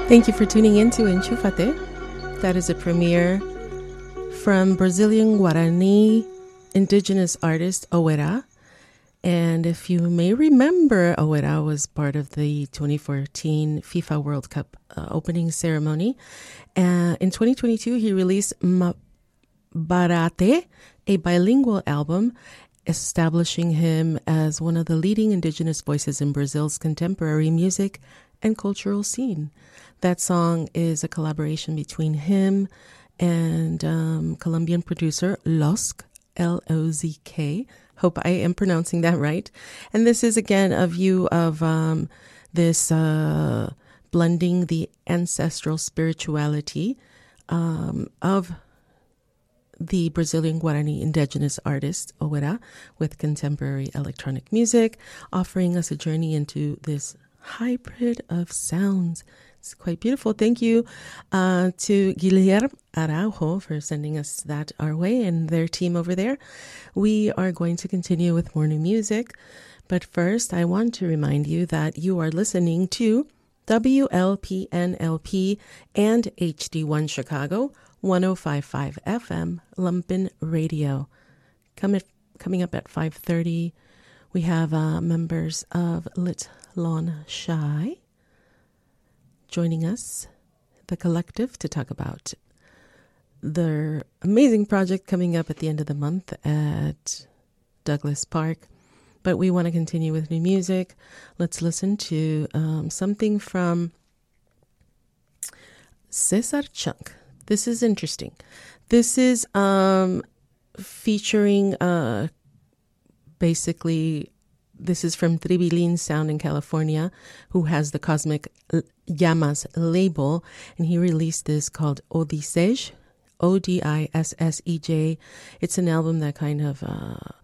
Thank you for tuning in to Enchufate. That is a premiere from Brazilian Guarani indigenous artist Oera. And if you may remember, Oera was part of the 2014 FIFA World Cup opening ceremony. In 2022, he released Barate, a bilingual album, establishing him as one of the leading indigenous voices in Brazil's contemporary music and cultural scene. That song is a collaboration between him and Colombian producer Lozk, Lozk. Hope I am pronouncing that right. And this is, again, a view of this blending the ancestral spirituality of the Brazilian Guarani indigenous artist, Oera, with contemporary electronic music, offering us a journey into this hybrid of sounds. It's quite beautiful. Thank you to Guilherme Araujo for sending us that our way and their team over there. We are going to continue with more new music. But first, I want to remind you that you are listening to WLPNLP and HD1 Chicago, 105.5 FM, Lumpin Radio. Coming up at 5:30, we have members of Lit Lawn Shy joining us, the collective, to talk about their amazing project coming up at the end of the month at Douglas Park. But we want to continue with new music. Let's listen to something from Cesar Chunk. This is interesting. This is featuring basically, this is from Tribilin Sound in California, who has the Cosmic Llamas label, and he released this called Odisej, Odissej. It's an album that kind of